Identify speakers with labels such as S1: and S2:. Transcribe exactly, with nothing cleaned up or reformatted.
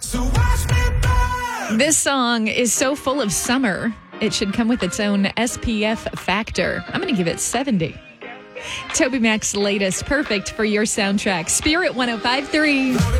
S1: So watch me burn.
S2: This song is so full of summer, it should come with its own S P F factor. I'm going to give it seventy. Toby Mac's latest, perfect for your soundtrack. Spirit one oh five point three.